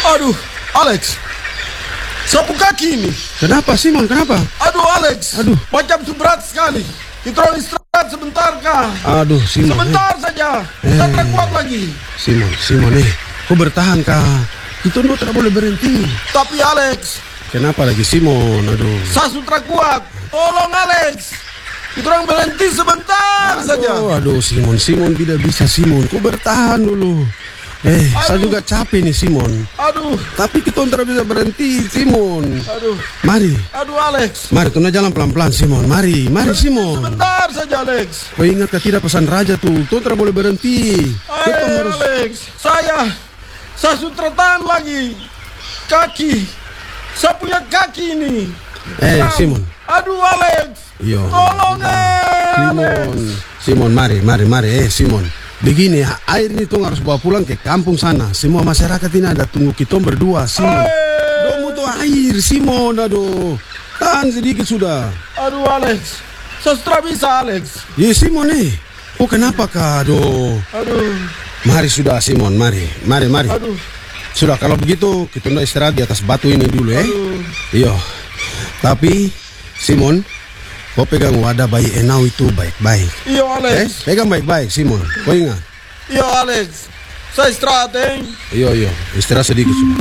Aduh, Alex. Sapu kaki ini. Kenapa Simon? Kenapa? Aduh, Alex. Aduh. Macam itu berat sekali. Kita orang istirahat sebentar kah? Aduh, Simon. Sebentar saja. Kita tak kuat lagi. Simon, kau bertahan kah? Kita tidak boleh berhenti. Tapi Alex. Kenapa lagi Simon? Aduh. Saya sudah kuat. Tolong Alex. Kita orang berhenti sebentar saja. Aduh, Simon tidak bisa Simon. Kau bertahan dulu. Saya juga capek nih Simon. Aduh. Tapi kita tidak bisa berhenti Simon. Aduh. Mari. Aduh Alex. Mari kita jalan pelan-pelan Simon. Mari Simon. Sebentar saja Alex. Kau ingat tidak pesan raja tuh? Kita tidak boleh berhenti. Kita harus. Alex. Saya sudah tertahan lagi. Kaki. Saya punya kaki ini. Simon. Aduh Alex. Yo. Tolong Alex. Simon, mari. Simon. Begini, air ini tuh harus bawa pulang ke kampung sana. Semua masyarakat ini ada tunggu kita berdua, Simon. Kamu tuh air, Simon. Aduh, tahan sedikit sudah. Aduh, Alex. Saya bisa, Alex. Ya, Simon nih. Oh, kenapa kah? Aduh. Mari sudah, Simon. Mari. Aduh. Sudah, kalau begitu kita istirahat di atas batu ini dulu, Iya. Tapi, Simon, kau pegang wadah bayi Enau itu baik-baik. Iya, Alex. Pegang baik-baik, Simon. Kau ingat? Iya, Alex. Saya istirahat, Iya. Istirahat sedikit sudah.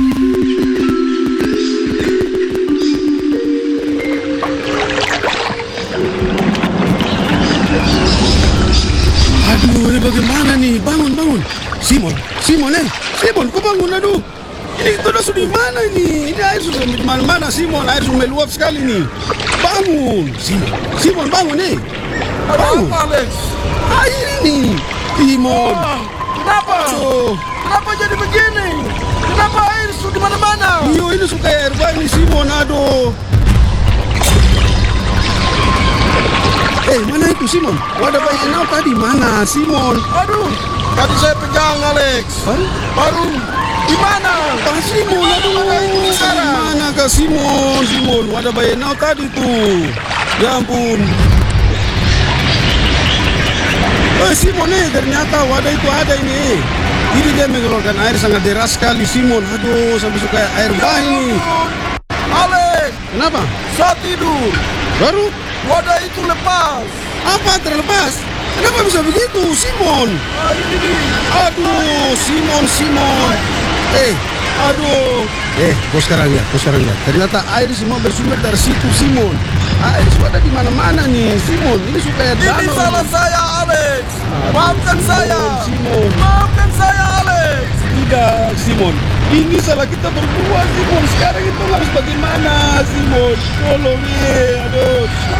Aduh, ini bagaimana nih? Bangun. Simon, kau bangun, aduh. Ini kita sudah di mana ini? Ini air sudah di mana-mana, Simon. Air sudah meluap sekali nih. Bangun, Simon bangun nih. Bangun, Alex. Air ini, Simon. Kenapa? Kenapa jadi begini? Kenapa air sudah di mana-mana? Iya, ini suka air banyak nih, Simon. Aduh. Mana itu, Simon? Wadah bayi Enau tadi mana, Simon? Aduh, tadi saya pegang, Alex. Baru di mana? Simon, aduh. Mana kah Simon? Wadah bayi Enau tadi tuh. Ya ampun. Simon ternyata wadah itu ada ini. Jadi dia mengeluarkan air sangat deras sekali, Simon. Aduh, sampai suka air bah ini. Alex. Kenapa? Saya tidur. Baru? Wadah itu lepas. Apa terlepas? Kenapa bisa begitu, Simon? Aduh, Simon. Aduh. Kau sekarang lihat. Ternyata air semua bersumber dari situ, Simon. Air sudah ada di mana-mana nih, Simon. Ini supaya danau. Ini salah saya, Alex. Maafkan saya. Simon. Maafkan saya, Alex. Tidak, Simon. Ini salah kita berdua, Simon. Sekarang itu harus bagaimana, Simon? Tolong, aduh.